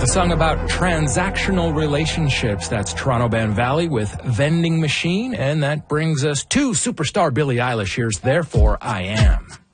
A song about transactional relationships. That's Toronto band Valley with Vending Machine. And that brings us to superstar Billie Eilish. Here's Therefore I Am.